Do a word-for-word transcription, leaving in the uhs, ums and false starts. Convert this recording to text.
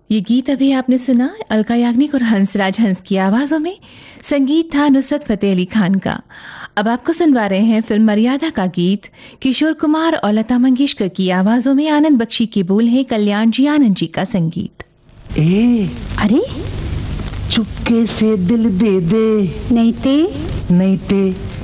ये गीत अभी आपने सुना अलका याग्निक और हंसराज हंस की आवाज़ों में। संगीत था नुसरत फतेह अली खान का। अब आपको सुनवा रहे हैं फिल्म मर्यादा का गीत। किशोर कुमार और लता मंगेशकर की आवाज़ों में आनंद बख्शी के बोल हैं कल्याण जी आनंद जी का संगीत। ए अरे चुपके से दिल दे दे, नहीं ते नहीं ते